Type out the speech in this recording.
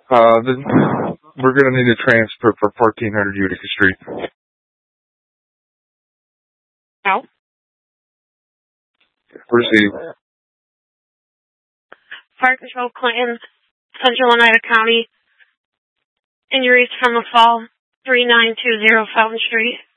Then we're going to need a transfer for 1400 Utica Street. No. Receive. Fire Control Clinton, Central Oneida County. Injuries from a fall, 3920 Fountain Street.